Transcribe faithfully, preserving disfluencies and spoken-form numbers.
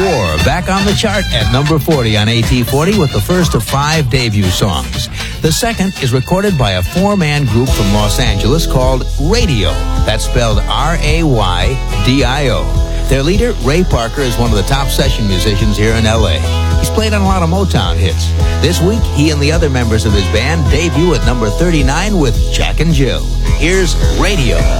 War, back on the chart at number forty on A T forty with the first of five debut songs. The second is recorded by a four-man group from Los Angeles called Radio. That's spelled R A Y D I O. Their leader, Ray Parker, is one of the top session musicians here in L A. He's played on a lot of Motown hits. This week, he and the other members of his band debut at number thirty-nine with Jack and Jill. Here's Radio.